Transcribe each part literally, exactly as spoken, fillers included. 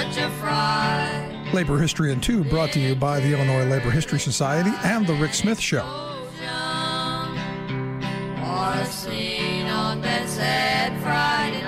such a fright. Labor History in Two, brought to you by the Illinois Labor History Society and The Rick Smith Show. Or seen on that sad Friday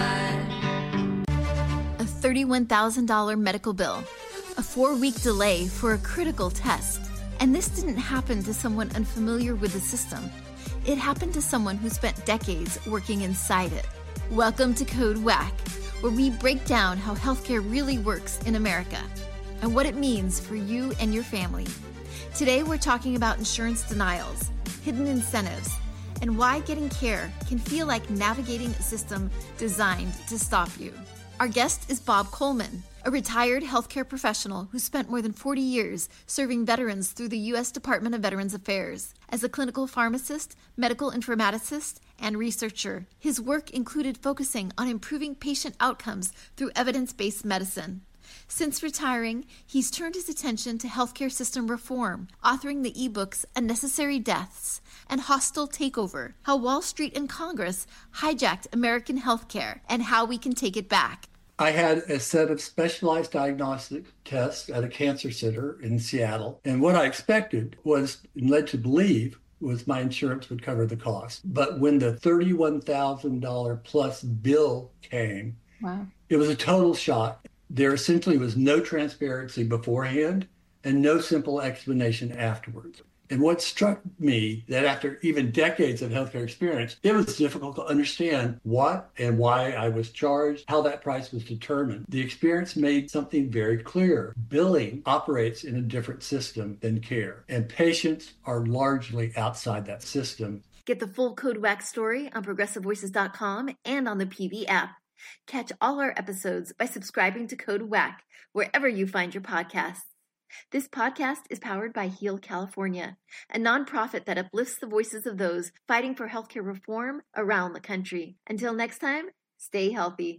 night. A thirty-one thousand dollars medical bill, a four-week delay for a critical test. And this didn't happen to someone unfamiliar with the system. It happened to someone who spent decades working inside it. Welcome to Code Whack, where we break down how healthcare really works in America and what it means for you and your family. Today, we're talking about insurance denials, hidden incentives, and why getting care can feel like navigating a system designed to stop you. Our guest is Bob Coleman, a retired healthcare professional who spent more than forty years serving veterans through the U S Department of Veterans Affairs. As a clinical pharmacist, medical informaticist, and researcher, his work included focusing on improving patient outcomes through evidence-based medicine. Since retiring, he's turned his attention to healthcare system reform, authoring the ebooks Unnecessary Deaths and Hostile Takeover, How Wall Street and Congress Hijacked American Healthcare and How We Can Take It Back. I had a set of specialized diagnostic tests at a cancer center in Seattle. And what I expected was, and led to believe, was my insurance would cover the cost. But when the thirty-one thousand dollars plus bill came, wow, it was a total shock. There essentially was no transparency beforehand and no simple explanation afterwards. And what struck me, that after even decades of healthcare experience, it was difficult to understand what and why I was charged, how that price was determined. The experience made something very clear. Billing operates in a different system than care, and patients are largely outside that system. Get the full Code Whack story on progressive voices dot com and on the P V app. Catch all our episodes by subscribing to Code Whack wherever you find your podcasts. This podcast is powered by Heal California, a nonprofit that uplifts the voices of those fighting for healthcare reform around the country. Until next time, stay healthy.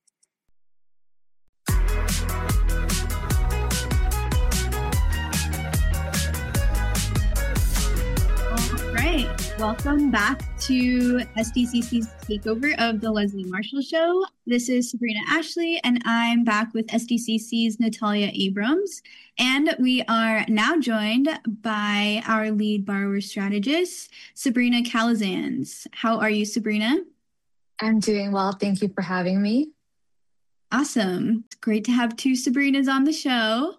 Right. Welcome back to S D C C's takeover of the Leslie Marshall Show. This is Sabrina Ashley, and I'm back with S D C C's Natalia Abrams. And we are now joined by our lead borrower strategist, Sabrina Calazans. How are you, Sabrina? I'm doing well. Thank you for having me. Awesome. It's great to have two Sabrinas on the show.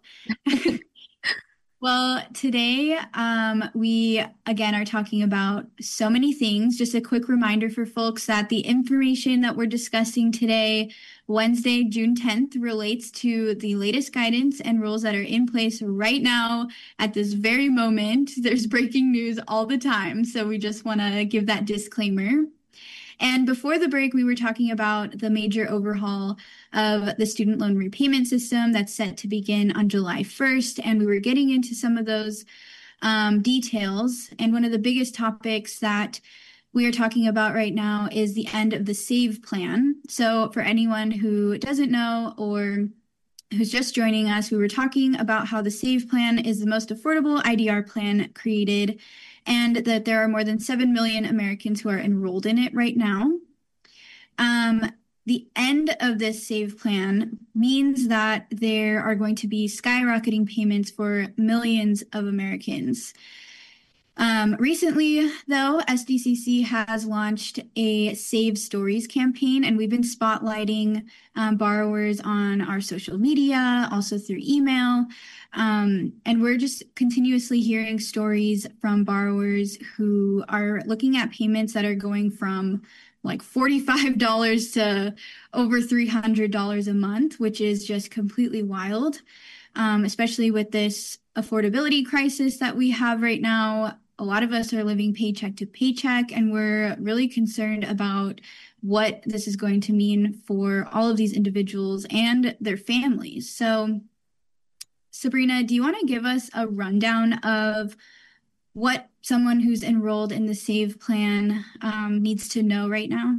Well, today um, we, again, are talking about so many things. Just a quick reminder for folks that the information that we're discussing today, Wednesday, June tenth, relates to the latest guidance and rules that are in place right now at this very moment. There's breaking news all the time, so we just want to give that disclaimer. And before the break, we were talking about the major overhaul of the student loan repayment system that's set to begin on July first. And we were getting into some of those um, details. And one of the biggest topics that we are talking about right now is the end of the SAVE plan. So for anyone who doesn't know or who's just joining us, we were talking about how the SAVE plan is the most affordable I D R plan created, and that there are more than seven million Americans who are enrolled in it right now. Um, the end of this SAVE plan means that there are going to be skyrocketing payments for millions of Americans. Um, recently, though, S D C C has launched a Save Stories campaign, and we've been spotlighting um, borrowers on our social media, also through email. Um, and we're just continuously hearing stories from borrowers who are looking at payments that are going from like forty-five dollars to over three hundred dollars a month, which is just completely wild, um, especially with this affordability crisis that we have right now. A lot of us are living paycheck to paycheck, and we're really concerned about what this is going to mean for all of these individuals and their families. So, Sabrina, do you want to give us a rundown of what someone who's enrolled in the SAVE plan um, needs to know right now?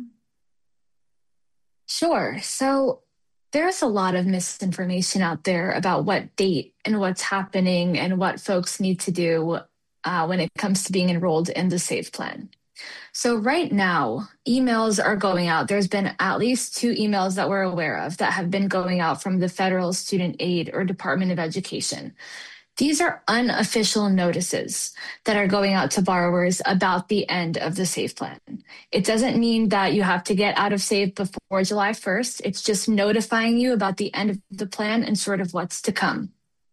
Sure. So there's a lot of misinformation out there about what date and what's happening and what folks need to do uh, when it comes to being enrolled in the SAVE plan. So right now, emails are going out. There's been at least two emails that we're aware of that have been going out from the Federal Student Aid or Department of Education. These are unofficial notices that are going out to borrowers about the end of the SAVE plan. It doesn't mean that you have to get out of SAVE before July first. It's just notifying you about the end of the plan and sort of what's to come.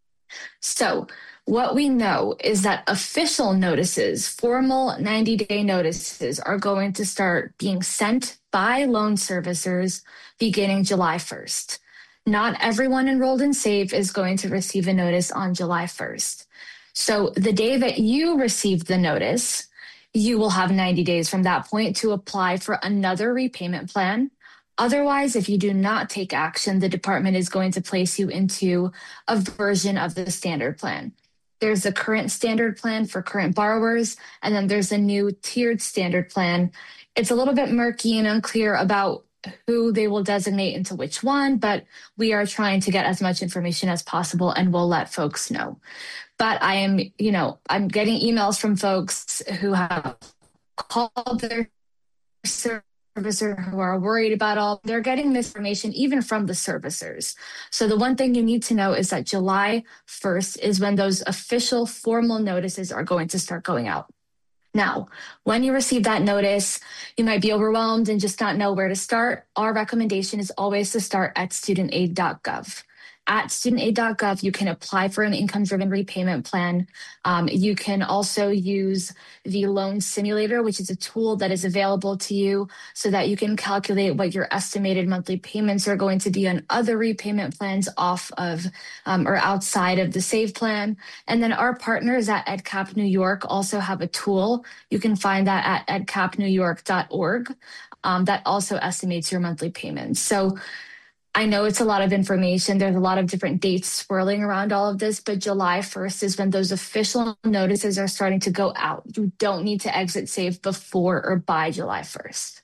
So what we know is that official notices, formal ninety-day notices, are going to start being sent by loan servicers beginning July first. Not everyone enrolled in SAVE is going to receive a notice on July first. So the day that you receive the notice, you will have ninety days from that point to apply for another repayment plan. Otherwise, if you do not take action, the department is going to place you into a version of the standard plan. There's the current standard plan for current borrowers, and then there's a new tiered standard plan. It's a little bit murky and unclear about who they will designate into which one, but we are trying to get as much information as possible and we'll let folks know. But I am, you know, I'm getting emails from folks who have called their servicer who are worried about all, they're getting this information even from the servicers. So the one thing you need to know is that July first is when those official formal notices are going to start going out. Now, when you receive that notice, you might be overwhelmed and just not know where to start. Our recommendation is always to start at student aid dot gov. At student aid dot gov, you can apply for an income-driven repayment plan. Um, you can also use the loan simulator, which is a tool that is available to you so that you can calculate what your estimated monthly payments are going to be on other repayment plans off of um, or outside of the SAVE plan. And then our partners at EdCap New York also have a tool. You can find that at ed cap new york dot org um, that also estimates your monthly payments. So I know it's a lot of information. There's a lot of different dates swirling around all of this, but July first is when those official notices are starting to go out. You don't need to exit SAVE before or by July first.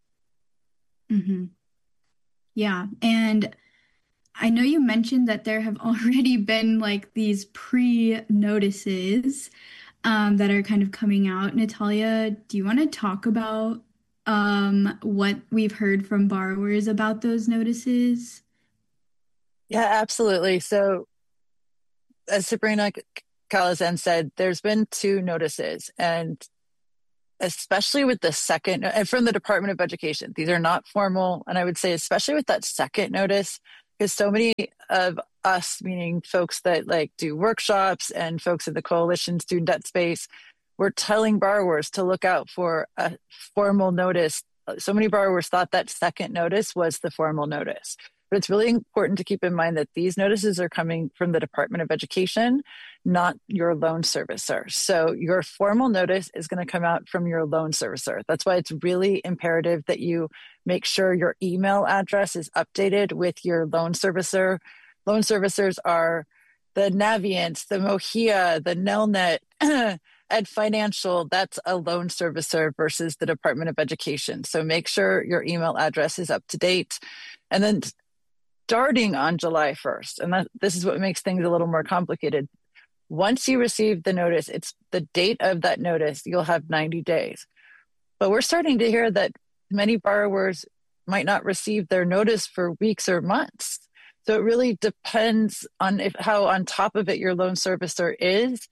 Mm-hmm. Yeah. And I know you mentioned that there have already been like these pre-notices um, that are kind of coming out. Natalia, do you want to talk about um what we've heard from borrowers about those notices? Yeah, absolutely. So as Sabrina Calasan said, there's been two notices, and especially with the second, and from the Department of Education, these are not formal. And I would say, especially with that second notice, because so many of us, meaning folks that like do workshops and folks in the coalition student debt space, we're telling borrowers to look out for a formal notice. So many borrowers thought that second notice was the formal notice. But it's really important to keep in mind that these notices are coming from the Department of Education, not your loan servicer. So your formal notice is going to come out from your loan servicer. That's why it's really imperative that you make sure your email address is updated with your loan servicer. Loan servicers are the Navient, the Mohia, the Nelnet, Ed Financial. That's a loan servicer versus the Department of Education. So make sure your email address is up to date. And then starting on July first, and that, this is what makes things a little more complicated. Once you receive the notice, it's the date of that notice, you'll have ninety days. But we're starting to hear that many borrowers might not receive their notice for weeks or months. So it really depends on if, how on top of it your loan servicer is.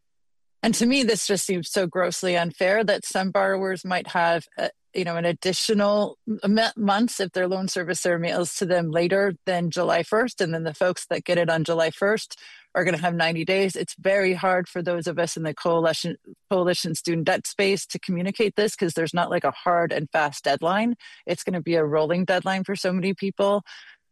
And to me, this just seems so grossly unfair that some borrowers might have, uh, you know, an additional months if their loan servicer mails to them later than July first. And then the folks that get it on July first are going to have ninety days. It's very hard for those of us in the coalition, coalition student debt space to communicate this because there's not like a hard and fast deadline. It's going to be a rolling deadline for so many people.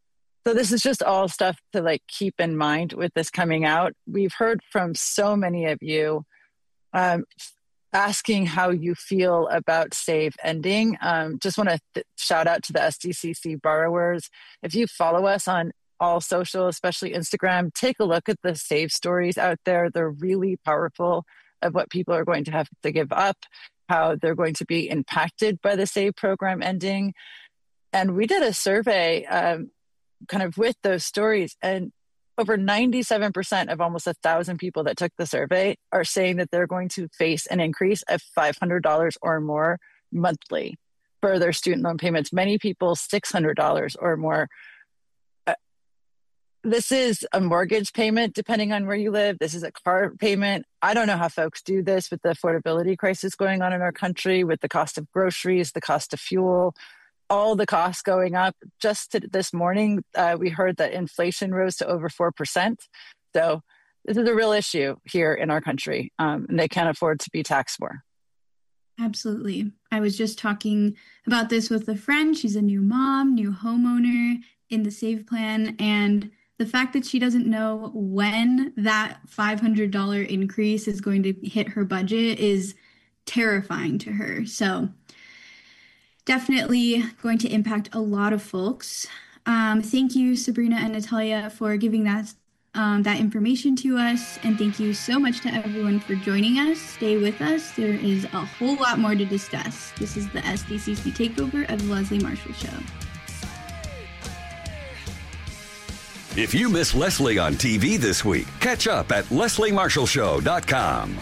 So this is just all stuff to like keep in mind with this coming out. We've heard from so many of you um, asking how you feel about SAVE ending. Um, just want to th- shout out to the S D C C borrowers. If you follow us on all social, especially Instagram, take a look at the SAVE stories out there. They're really powerful of what people are going to have to give up, how they're going to be impacted by the SAVE program ending. And we did a survey um, kind of with those stories, and over ninety-seven percent of almost a thousand people that took the survey are saying that they're going to face an increase of five hundred dollars or more monthly for their student loan payments. Many people, six hundred dollars or more. Uh, this is a mortgage payment, depending on where you live. This is a car payment. I don't know how folks do this with the affordability crisis going on in our country, with the cost of groceries, the cost of fuel, all the costs going up. Just to, this morning, uh, we heard that inflation rose to over four percent. So this is a real issue here in our country, um, and they can't afford to be taxed more. Absolutely. I was just talking about this with a friend. She's a new mom, new homeowner in the SAVE plan. And the fact that she doesn't know when that five hundred dollars increase is going to hit her budget is terrifying to her. So definitely going to impact a lot of folks. Um, thank you, Sabrina and Natalia, for giving that Um, that information to us. And thank you so much to everyone for joining us. Stay with us. There is a whole lot more to discuss. This is the S D C C Takeover of the Leslie Marshall Show. If you miss Leslie on T V this week, catch up at leslie marshall show dot com.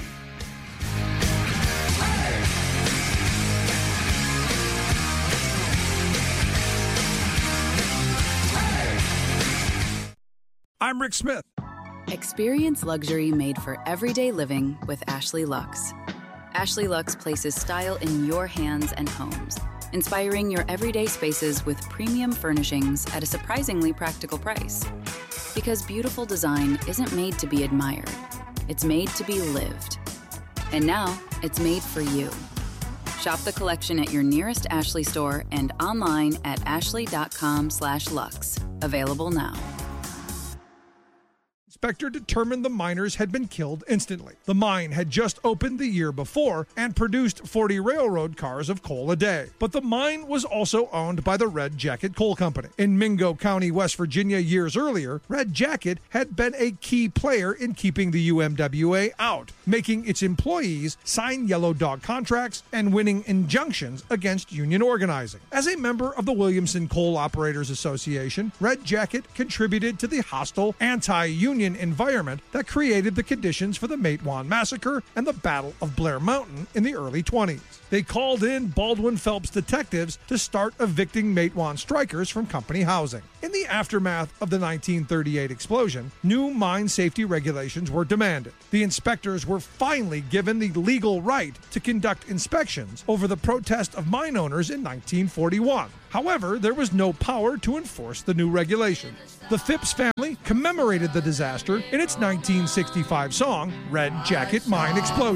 I'm Rick Smith. Experience luxury made for everyday living with Ashley Luxe. Ashley Luxe places style in your hands and homes, inspiring your everyday spaces with premium furnishings at a surprisingly practical price. Because beautiful design isn't made to be admired, it's made to be lived. And now, it's made for you. Shop the collection at your nearest Ashley store and online at ashley.com slash luxe. Available now. Inspector determined the miners had been killed instantly. The mine had just opened the year before and produced forty railroad cars of coal a day. But the mine was also owned by the Red Jacket Coal Company. In Mingo County, West Virginia, years earlier, Red Jacket had been a key player in keeping the U M W A out, making its employees sign yellow dog contracts and winning injunctions against union organizing. As a member of the Williamson Coal Operators Association, Red Jacket contributed to the hostile anti-union environment that created the conditions for the Matewan Massacre and the Battle of Blair Mountain in the early twenties. They called in Baldwin Phelps detectives to start evicting Matewan strikers from company housing. In the aftermath of the nineteen thirty-eight explosion, new mine safety regulations were demanded. The inspectors were finally given the legal right to conduct inspections over the protest of mine owners in nineteen forty-one. However, there was no power to enforce the new regulations. The Phipps family commemorated the disaster in its nineteen sixty-five song, Red Jacket Mine Explosion.